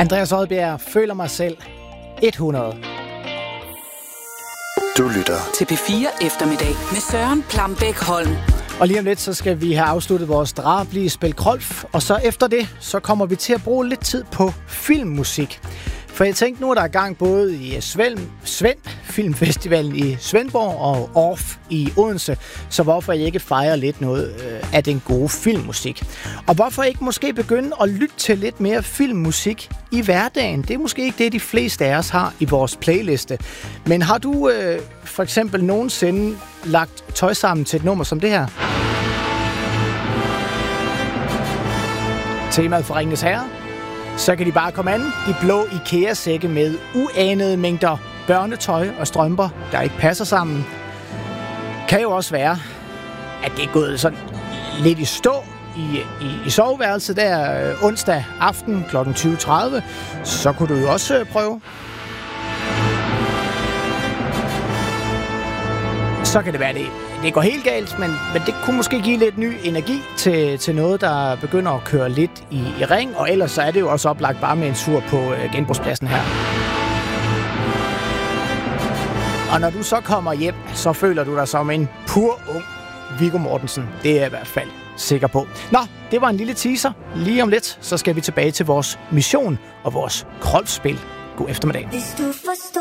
Andreas Odbjerg, føler mig selv 100. Du lytter til P4 Eftermiddag med Søren Plambæk Holm. Og lige om lidt, så skal vi have afsluttet vores drabelige spil Krolf, og så efter det, så kommer vi til at bruge lidt tid på filmmusik. For jeg tænkte nu, at der er gang både i Svend Filmfestivalen i Svendborg og Orf i Odense, så hvorfor ikke fejre lidt noget af den gode filmmusik? Og hvorfor ikke måske begynde at lytte til lidt mere filmmusik i hverdagen? Det er måske ikke det, de fleste af os har i vores playliste. Men har du for eksempel nogensinde lagt tøj sammen til et nummer som det her? Temaet for Ringenes Herre? Så kan de bare komme an. De blå IKEA-sække med uanede mængder børnetøj og strømper, der ikke passer sammen. Kan jo også være, at det er gået sådan lidt i stå i soveværelset der onsdag aften kl. 20.30. Så kunne du jo også prøve. Så kan det være, det går helt galt, men det kunne måske give lidt ny energi til noget, der begynder at køre lidt i ring. Og ellers så er det jo også oplagt bare med en tur på genbrugspladsen her. Og når du så kommer hjem, så føler du dig som en pur ung Viggo Mortensen. Det er jeg i hvert fald sikker på. Nå, det var en lille teaser. Lige om lidt, så skal vi tilbage til vores mission og vores Krolf-spil. God eftermiddag.